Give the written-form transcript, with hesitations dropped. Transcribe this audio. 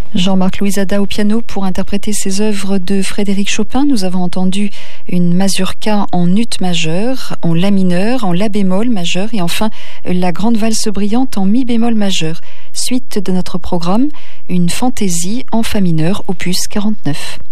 Jean-Marc Louisada au piano pour interpréter ses œuvres de Frédéric Chopin. Nous avons entendu une mazurka en ut majeur, en la mineur, en la bémol majeur et enfin la grande valse brillante en mi bémol majeur. Suite de notre programme, une fantaisie en fa mineur, opus 49.